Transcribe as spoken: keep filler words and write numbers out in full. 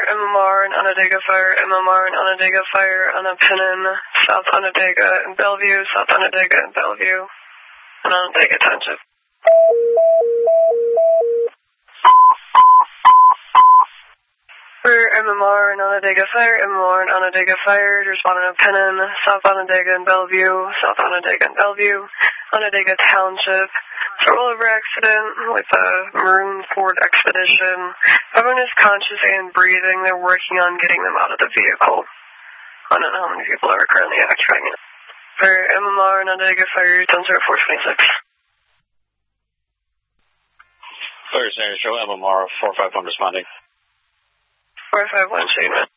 M M R and Onondaga Fire, M M R and Onondaga Fire on a Pennon, South Onondaga and Bellevue, South Onondaga and Bellevue, and Onondaga Township. For M M R and Onondaga Fire, M M R and Onondaga Fire, responding to Pennon, South Onondaga and Bellevue, South Onondaga and Bellevue, Onondaga Township. For rollover accident with a Maroon Ford Expedition. Everyone is conscious and breathing. They're working on getting them out of the vehicle. I don't know how many people are currently occupying it. For M M R and Onondaga Fire, Township four twenty-six. Fire Center, show M M R four five one responding. four five one, statement.